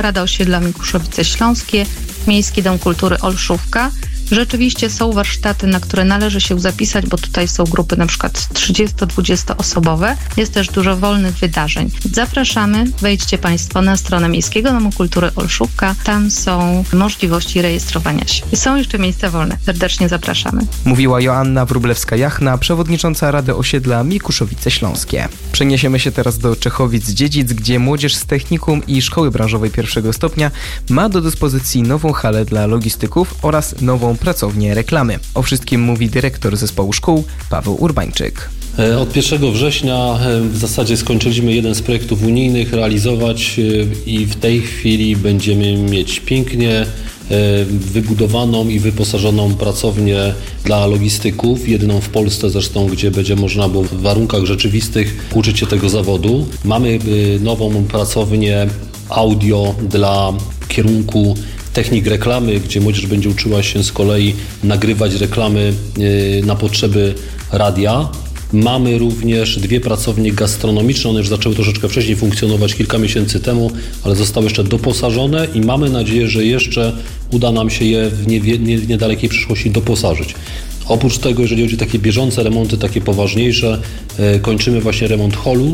Rada Osiedla Mikuszowice Śląskie, Miejski Dom Kultury Olszówka. Rzeczywiście są warsztaty, na które należy się zapisać, bo tutaj są grupy na przykład 30-20 osobowe. Jest też dużo wolnych wydarzeń. Zapraszamy, wejdźcie Państwo na stronę Miejskiego Domu Kultury Olszówka. Tam są możliwości rejestrowania się. I są jeszcze miejsca wolne. Serdecznie zapraszamy. Mówiła Joanna Wróblewska-Jachna, przewodnicząca Rady Osiedla Mikuszowice Śląskie. Przeniesiemy się teraz do Czechowic-Dziedzic, gdzie młodzież z technikum i szkoły branżowej pierwszego stopnia ma do dyspozycji nową halę dla logistyków oraz nową pracownię reklamy. O wszystkim mówi dyrektor zespołu szkół Paweł Urbańczyk. Od 1 września w zasadzie skończyliśmy jeden z projektów unijnych realizować i w tej chwili będziemy mieć pięknie wybudowaną i wyposażoną pracownię dla logistyków, jedyną w Polsce zresztą, gdzie będzie można było w warunkach rzeczywistych uczyć się tego zawodu. Mamy nową pracownię audio dla kierunku technik reklamy, gdzie młodzież będzie uczyła się z kolei nagrywać reklamy na potrzeby radia. Mamy również 2 pracownie gastronomiczne, one już zaczęły troszeczkę wcześniej funkcjonować kilka miesięcy temu, ale zostały jeszcze doposażone i mamy nadzieję, że jeszcze uda nam się je w niedalekiej przyszłości doposażyć. Oprócz tego, jeżeli chodzi o takie bieżące remonty, takie poważniejsze, kończymy właśnie remont holu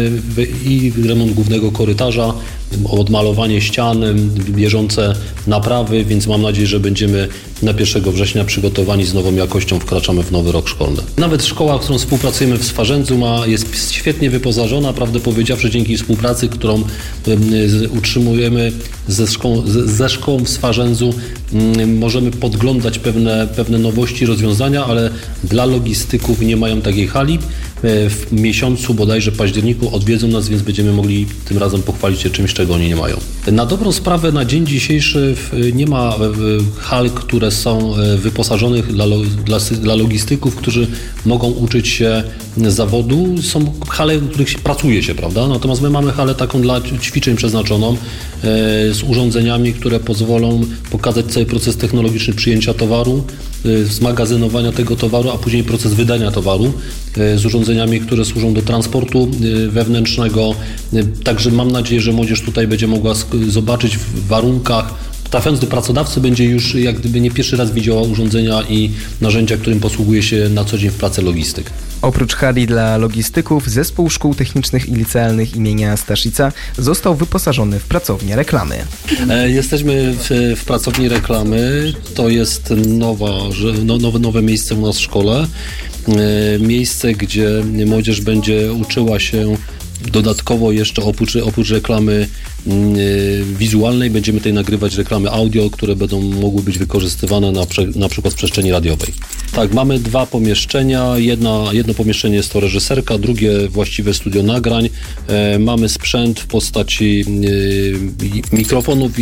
i remont głównego korytarza, odmalowanie ścian, bieżące naprawy, więc mam nadzieję, że będziemy na 1 września przygotowani z nową jakością, wkraczamy w nowy rok szkolny. Nawet szkoła, z którą współpracujemy w Swarzędzu jest świetnie wyposażona, prawdę powiedziawszy, dzięki współpracy, którą utrzymujemy ze szkołą w Swarzędzu, możemy podglądać pewne nowości, rozwiązania, ale dla logistyków nie mają takiej hali. W miesiącu bodajże październiku odwiedzą nas, więc będziemy mogli tym razem pochwalić się czymś, czego oni nie mają. Na dobrą sprawę na dzień dzisiejszy nie ma hal, które są wyposażonych dla logistyków, którzy mogą uczyć się zawodu. Są hale, w których pracuje się, prawda? Natomiast my mamy halę taką dla ćwiczeń przeznaczoną z urządzeniami, które pozwolą pokazać cały proces technologiczny przyjęcia towaru, zmagazynowania tego towaru, a później proces wydania towaru z urządzeniami, które służą do transportu wewnętrznego. Także mam nadzieję, że młodzież tutaj będzie mogła zobaczyć w warunkach, trafiając do pracodawcy, będzie już jak gdyby nie pierwszy raz widziała urządzenia i narzędzia, którym posługuje się na co dzień w pracy logistyk. Oprócz hali dla logistyków, zespół szkół technicznych i licealnych imienia Staszica został wyposażony w pracownię reklamy. Jesteśmy w pracowni reklamy. To jest nowe miejsce u nas w szkole. Miejsce, gdzie młodzież będzie uczyła się dodatkowo jeszcze oprócz reklamy wizualnej będziemy tutaj nagrywać reklamy audio, które będą mogły być wykorzystywane na przykład w przestrzeni radiowej. Tak, mamy 2 pomieszczenia. Jedno pomieszczenie jest to reżyserka, drugie właściwe studio nagrań. Mamy sprzęt w postaci mikrofonów,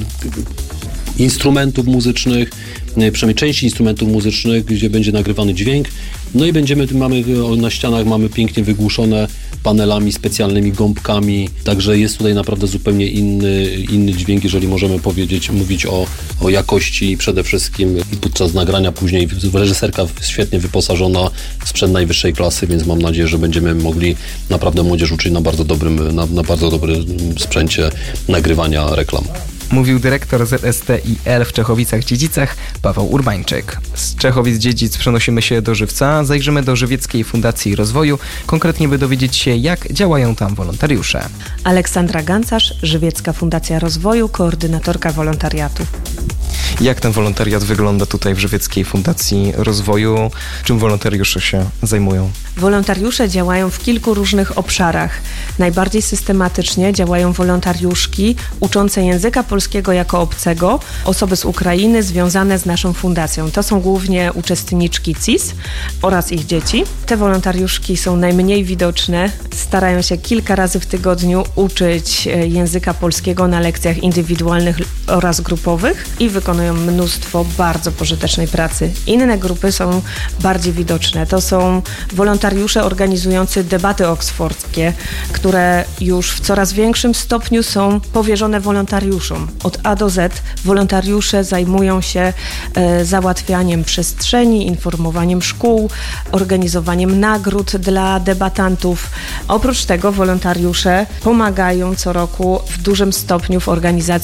instrumentów muzycznych, przynajmniej części instrumentów muzycznych, gdzie będzie nagrywany dźwięk. No i na ścianach mamy pięknie wygłuszone panelami, specjalnymi gąbkami, także jest tutaj naprawdę zupełnie inny dźwięk, jeżeli możemy mówić o jakości przede wszystkim i podczas nagrania później. Reżyserka świetnie wyposażona, sprzęt najwyższej klasy, więc mam nadzieję, że będziemy mogli naprawdę młodzież uczyć na bardzo dobrym sprzęcie nagrywania reklam. Mówił dyrektor ZSTIL w Czechowicach-Dziedzicach Paweł Urbańczyk. Z Czechowic-Dziedzic przenosimy się do Żywca, zajrzymy do Żywieckiej Fundacji Rozwoju, konkretnie by dowiedzieć się, jak działają tam wolontariusze. Aleksandra Gancarz, Żywiecka Fundacja Rozwoju, koordynatorka wolontariatu. Jak ten wolontariat wygląda tutaj w Żywieckiej Fundacji Rozwoju? Czym wolontariusze się zajmują? Wolontariusze działają w kilku różnych obszarach. Najbardziej systematycznie działają wolontariuszki uczące języka polskiego jako obcego, osoby z Ukrainy związane z naszą fundacją. To są głównie uczestniczki CIS oraz ich dzieci. Te wolontariuszki są najmniej widoczne, starają się kilka razy w tygodniu uczyć języka polskiego na lekcjach indywidualnych oraz grupowych i wykonują wykonują mnóstwo bardzo pożytecznej pracy. Inne grupy są bardziej widoczne. To są wolontariusze organizujący debaty oksfordzkie, które już w coraz większym stopniu są powierzone wolontariuszom. Od A do Z wolontariusze zajmują się załatwianiem przestrzeni, informowaniem szkół, organizowaniem nagród dla debatantów. Oprócz tego wolontariusze pomagają co roku w dużym stopniu w organizacji